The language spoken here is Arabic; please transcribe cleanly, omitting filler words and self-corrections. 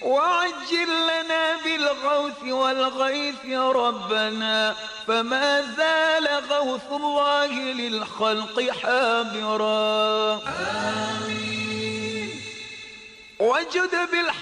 وعجل لنا بالغوث والغيث يا ربنا، فما زال غوث الله للخلق حابرا. آمين. وجد بالحق